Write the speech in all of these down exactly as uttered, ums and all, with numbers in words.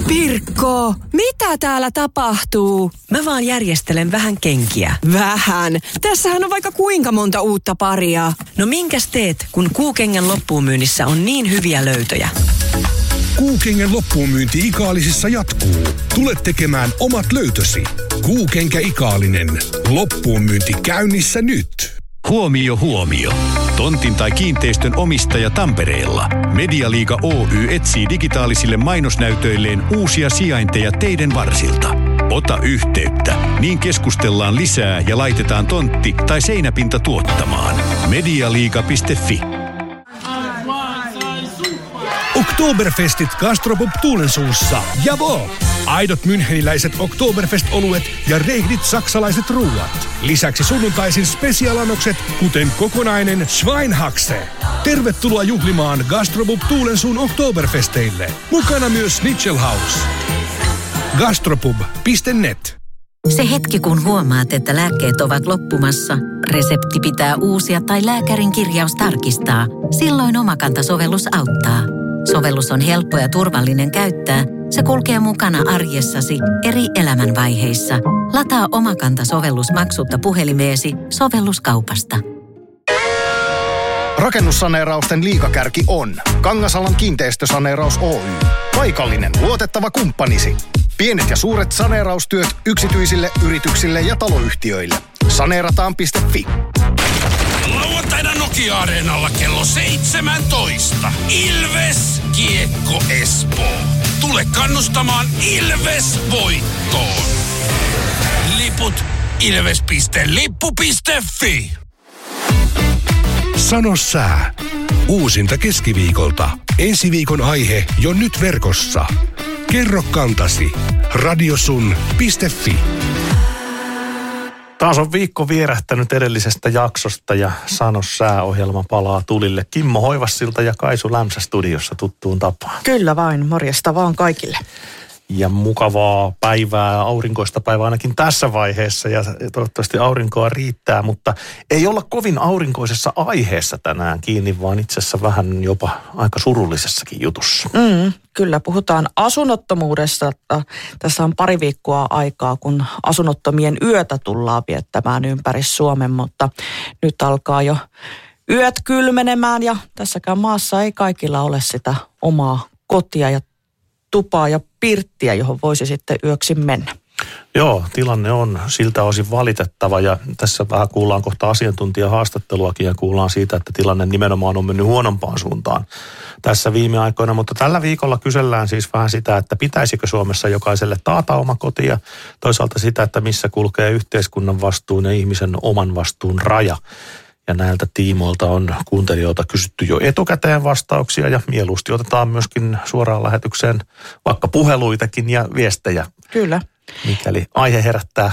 Pirkko, mitä täällä tapahtuu? Mä vaan järjestelen vähän kenkiä. Vähän? Tässähän on vaikka kuinka monta uutta paria. No minkäs teet, kun Kuukengän loppuunmyynnissä on niin hyviä löytöjä? Kuukengän loppuunmyynti Ikaalisissa jatkuu. Tule tekemään omat löytösi. Kuukenkä Ikaalinen. Loppuunmyynti käynnissä nyt. Huomio, huomio. Tontin tai kiinteistön omistaja Tampereella. Medialiiga Oy etsii digitaalisille mainosnäytöilleen uusia sijainteja teidän varsilta. Ota yhteyttä, niin keskustellaan lisää ja laitetaan tontti tai seinäpinta tuottamaan. medialiiga piste fi. Oktoberfestit Gastropub Tuulensuussa. Javo! Aidot müncheniläiset Oktoberfest-oluet ja rehdit saksalaiset ruuat. Lisäksi sunnuntaisin spesialanokset, kuten kokonainen Schweinhaxe. Tervetuloa juhlimaan Gastropub Tuulensuun Oktoberfesteille. Mukana myös Schnitzelhaus. gastropub piste net. Se hetki, kun huomaat, että lääkkeet ovat loppumassa, resepti pitää uusia tai lääkärin kirjaus tarkistaa. Silloin Omakanta-sovellus auttaa. Sovellus on helppo ja turvallinen käyttää. Se kulkee mukana arjessasi eri elämänvaiheissa. Lataa Omakanta-sovellus maksutta puhelimeesi sovelluskaupasta. Rakennussaneerausten liigakärki on Kangasalan kiinteistösaneeraus Oy. Paikallinen luotettava kumppanisi. Pienet ja suuret saneeraustyöt yksityisille, yrityksille ja taloyhtiöille. Saneerataan piste fi. Lauantaina Nokia-areenalla kello seitsemäntoista. Ilves Kiekko Espoo. Tule kannustamaan Ilves voittoon. Liput ilves piste lippu piste fi. Sano sää. Uusinta keskiviikolta. Ensi viikon aihe jo nyt verkossa. Kerro kantasi. radiosun piste fi. Taas on viikko vierähtänyt edellisestä jaksosta ja Sano sää-ohjelma palaa tulille. Kimmo Hoivassilta ja Kaisu Lämsä studiossa tuttuun tapaan. Kyllä vain, morjesta vaan kaikille. Ja mukavaa päivää, aurinkoista päivää ainakin tässä vaiheessa ja toivottavasti aurinkoa riittää, mutta ei olla kovin aurinkoisessa aiheessa tänään kiinni, vaan itse asiassa vähän jopa aika surullisessakin jutussa. Mm, kyllä, puhutaan asunnottomuudesta. Tässä on pari viikkoa aikaa, kun asunnottomien yötä tullaan viettämään ympäri Suomen, mutta nyt alkaa jo yöt kylmenemään ja tässäkään maassa ei kaikilla ole sitä omaa kotia ja tupaa ja pirttiä, johon voisi sitten yöksi mennä. Joo, tilanne on siltä osin valitettava ja tässä vähän kuullaan kohta asiantuntijahaastatteluakin ja kuullaan siitä, että tilanne nimenomaan on mennyt huonompaan suuntaan tässä viime aikoina. Mutta tällä viikolla kysellään siis vähän sitä, että pitäisikö Suomessa jokaiselle taata oma koti ja toisaalta sitä, että missä kulkee yhteiskunnan vastuun ja ihmisen oman vastuun raja. Ja näiltä tiimoilta on kuuntelijoilta kysytty jo etukäteen vastauksia ja mieluusti otetaan myöskin suoraan lähetykseen vaikka puheluitakin ja viestejä. Kyllä. Mikäli aihe herättää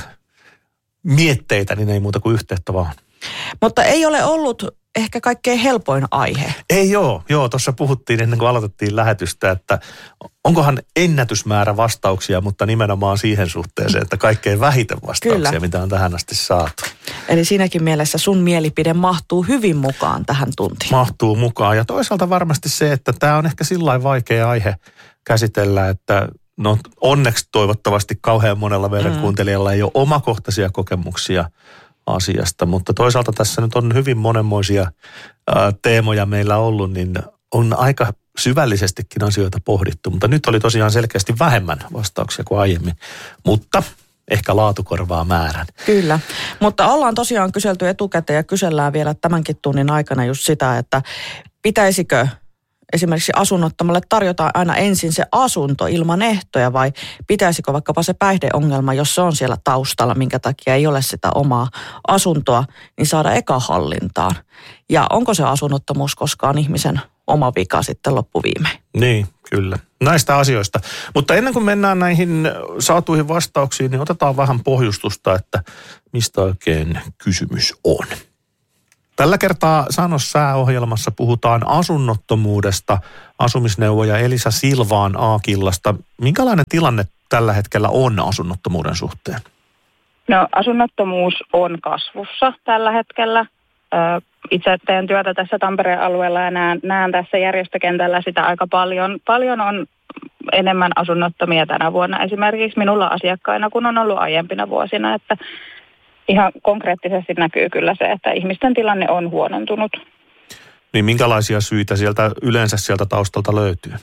mietteitä, niin ei muuta kuin yhteyttä vaan. Mutta ei ole ollut ehkä kaikkein helpoin aihe. Ei joo, joo. Tuossa puhuttiin ennen kuin aloitettiin lähetystä, että onkohan ennätysmäärä vastauksia, mutta nimenomaan siihen suhteeseen, että kaikkein vähiten vastauksia, Kyllä. mitä on tähän asti saatu. Eli siinäkin mielessä sun mielipide mahtuu hyvin mukaan tähän tuntiin. Mahtuu mukaan ja toisaalta varmasti se, että tämä on ehkä sillain vaikea aihe käsitellä, että no onneksi toivottavasti kauhean monella meidän mm. kuuntelijalla ei ole omakohtaisia kokemuksia asiasta, mutta toisaalta tässä nyt on hyvin monenmoisia ää, teemoja meillä ollut, niin on aika syvällisestikin asioita pohdittu, mutta nyt oli tosiaan selkeästi vähemmän vastauksia kuin aiemmin, mutta ehkä laatu korvaa määrän. Kyllä, mutta ollaan tosiaan kyselty etukäteen ja kysellään vielä tämänkin tunnin aikana just sitä, että pitäisikö esimerkiksi asunnottomalle tarjotaan aina ensin se asunto ilman ehtoja vai pitäisikö vaikkapa se päihdeongelma, jos se on siellä taustalla, minkä takia ei ole sitä omaa asuntoa, niin saada eka hallintaan. Ja onko se asunnottomuus koskaan ihmisen oma vika sitten loppuviimein? Niin, kyllä. Näistä asioista. Mutta ennen kuin mennään näihin saatuihin vastauksiin, niin otetaan vähän pohjustusta, että mistä oikein kysymys on. Tällä kertaa Sano sää-ohjelmassa puhutaan asunnottomuudesta. Asumisneuvoja Elisa Silvaan Aakillasta. Minkälainen tilanne tällä hetkellä on asunnottomuuden suhteen? No asunnottomuus on kasvussa tällä hetkellä. Itse teen työtä tässä Tampereen alueella ja näen, näen tässä järjestökentällä sitä aika paljon. Paljon on enemmän asunnottomia tänä vuonna esimerkiksi minulla asiakkaina, kun on ollut aiempina vuosina, että ihan konkreettisesti näkyy kyllä se, että ihmisten tilanne on huonontunut. Niin minkälaisia syitä sieltä yleensä sieltä taustalta löytyy?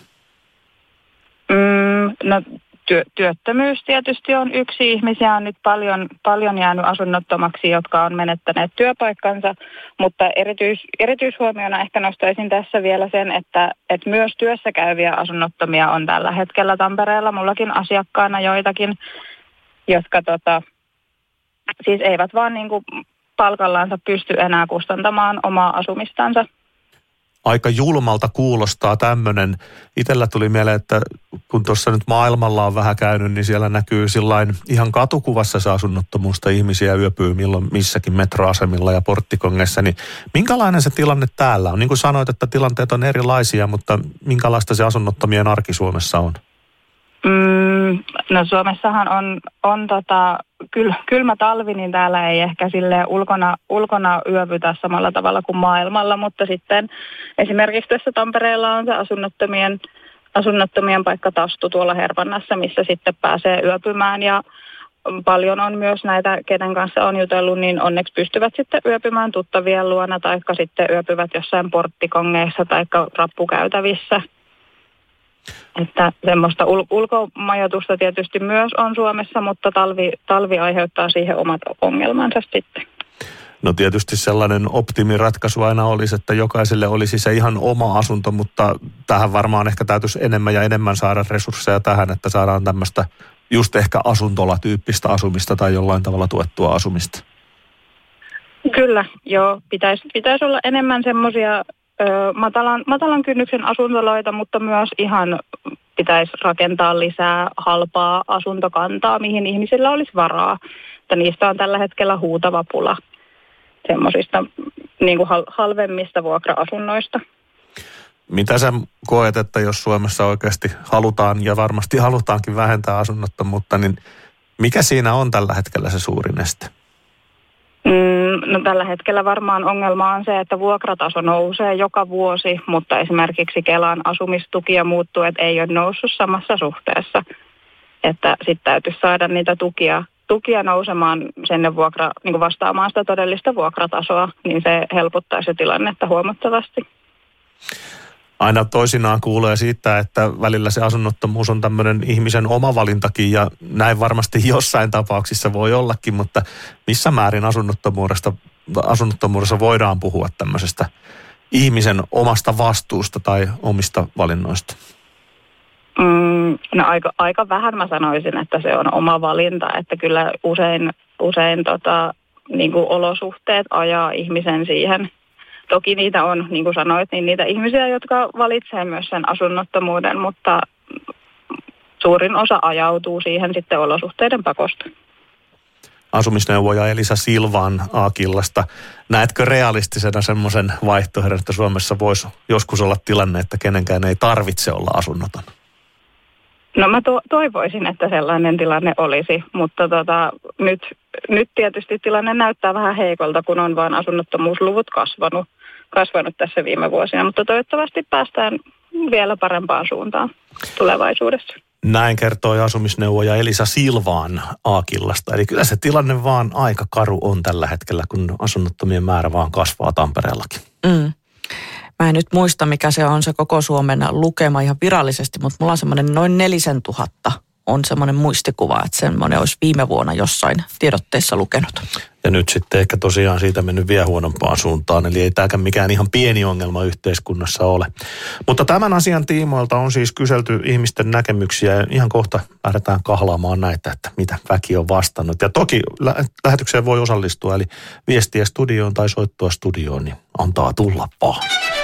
Mm, no työ, työttömyys tietysti on yksi. Ihmisiä on nyt paljon, paljon jäänyt asunnottomaksi, jotka on menettäneet työpaikkansa, mutta erityis, erityishuomiona ehkä nostaisin tässä vielä sen, että, että myös työssä käyviä asunnottomia on tällä hetkellä Tampereella. Mullakin asiakkaana joitakin, jotka tota, siis eivät vaan niin kuin palkallaansa pysty enää kustantamaan omaa asumistansa. Aika julmalta kuulostaa tämmöinen. Itellä tuli mieleen, että kun tuossa nyt maailmalla on vähän käynyt, niin siellä näkyy sillain ihan katukuvassa se asunnottomuusta. Ihmisiä yöpyy milloin missäkin metroasemilla ja porttikongeissa. Niin minkälainen se tilanne täällä on? Niin kuin sanoit, että tilanteet on erilaisia, mutta minkälaista se asunnottomien arki Suomessa on? Mm, no Suomessahan on, on tota, kyl, kylmä talvi, niin täällä ei ehkä silleen ulkona, ulkona yövytä samalla tavalla kuin maailmalla, mutta sitten esimerkiksi tässä Tampereella on se asunnottomien, asunnottomien paikka Tastu tuolla Hervannassa, missä sitten pääsee yöpymään ja paljon on myös näitä, kenen kanssa on jutellut, niin onneksi pystyvät sitten yöpymään tuttavien luona taikka sitten yöpyvät jossain porttikongeissa taikka rappukäytävissä. Että semmoista ul- ulkomajoitusta tietysti myös on Suomessa, mutta talvi, talvi aiheuttaa siihen omat ongelmansa sitten. No tietysti sellainen optimiratkaisu aina olisi, että jokaiselle olisi se ihan oma asunto, mutta tähän varmaan ehkä täytyisi enemmän ja enemmän saada resursseja tähän, että saadaan tämmöistä just ehkä asuntolatyyppistä asumista tai jollain tavalla tuettua asumista. Kyllä, joo. Pitäisi, pitäisi olla enemmän semmoisia Matalan, matalan kynnyksen asuntoloita, mutta myös ihan pitäisi rakentaa lisää halpaa asuntokantaa, mihin ihmisillä olisi varaa. Että niistä on tällä hetkellä huutava pula semmoisista niin kuin halvemmista vuokra-asunnoista. Mitä sä koet, että jos Suomessa oikeasti halutaan ja varmasti halutaankin vähentää asunnottomuutta, niin mikä siinä on tällä hetkellä se suurin este? No tällä hetkellä varmaan ongelma on se, että vuokrataso nousee joka vuosi, mutta esimerkiksi Kelan asumistuki ja muut tuet ei ole noussut samassa suhteessa. Että sitten täytyisi saada niitä tukia, tukia nousemaan sinne vuokra, niin kuin vastaamaan sitä todellista vuokratasoa, niin se helpottaa se tilannetta huomattavasti. Aina toisinaan kuulee siitä, että välillä se asunnottomuus on tämmöinen ihmisen oma valintakin ja näin varmasti jossain tapauksissa voi ollakin, mutta missä määrin asunnottomuudesta, asunnottomuudessa voidaan puhua tämmöisestä ihmisen omasta vastuusta tai omista valinnoista? Mm, no aika, aika vähän mä sanoisin, että se on oma valinta, että kyllä usein, usein tota, niin kuin olosuhteet ajaa ihmisen siihen. Toki niitä on, niin kuin sanoit, niin niitä ihmisiä, jotka valitsee myös sen asunnottomuuden, mutta suurin osa ajautuu siihen sitten olosuhteiden pakosta. Asumisneuvoja Elisa Silvan A-Killasta. Näetkö realistisena semmoisen vaihtoehdon, että Suomessa voisi joskus olla tilanne, että kenenkään ei tarvitse olla asunnoton? No mä to- toivoisin, että sellainen tilanne olisi, mutta tota, nyt, nyt tietysti tilanne näyttää vähän heikolta, kun on vain asunnottomuusluvut kasvanut, kasvanut tässä viime vuosina, mutta toivottavasti päästään vielä parempaan suuntaan tulevaisuudessa. Näin kertoi asumisneuvoja Elisa Silvaan A-Killasta. Eli kyllä se tilanne vaan aika karu on tällä hetkellä, kun asunnottomien määrä vaan kasvaa Tampereellakin. Mm. Mä en nyt muista, mikä se on se koko Suomen lukema ihan virallisesti, mutta mulla on semmoinen noin nelisen tuhatta on semmoinen muistikuva, että semmoinen olisi viime vuonna jossain tiedotteessa lukenut. Ja nyt sitten ehkä tosiaan siitä mennyt vielä huonompaan suuntaan, eli ei tämäkään mikään ihan pieni ongelma yhteiskunnassa ole. Mutta tämän asian tiimoilta on siis kyselty ihmisten näkemyksiä ja ihan kohta lähdetään kahlaamaan näitä, että mitä väki on vastannut. Ja toki lä- lähetykseen voi osallistua, eli viestiä studioon tai soittua studioon, niin antaa tulla vaan.